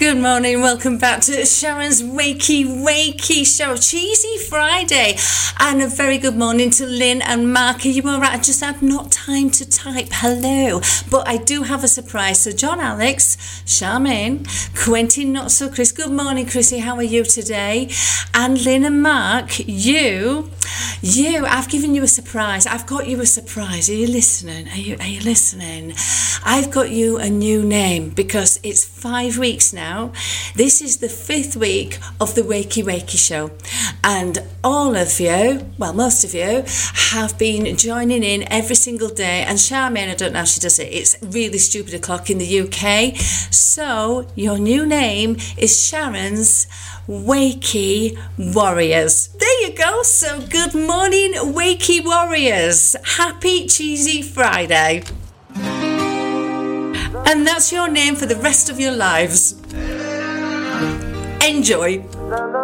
Good morning, welcome back to Sharon's Wakey Show. Cheesy Friday. And a very good morning to Lynn and Mark. Are you all right? I just had not time to type hello. But I do have a surprise. So John Alex, Charmaine, Quentin Not So Chris. Good morning, Chrissy. How are you today? And Lynn and Mark, you, I've given you a surprise. I've got you a surprise. Are you listening? Are you listening? I've got you a new name because it's 5 weeks now. This is the 5th week of the Wakey Show. And all of you, well, most of you, have been joining in every single day. And Charmaine, I don't know how she does it. It's really stupid o'clock in the UK. So your new name is Sharon's Wakey Warriors. There you go. So good morning, Wakey Warriors. Happy Cheesy Friday. And that's your name for the rest of your lives. Enjoy.